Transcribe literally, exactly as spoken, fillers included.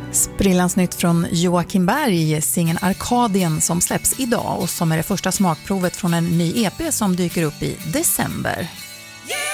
Sprillans nytt från Joakim Berg, singeln Arkadien som släpps idag och som är det första smakprovet från en ny E P som dyker upp i december.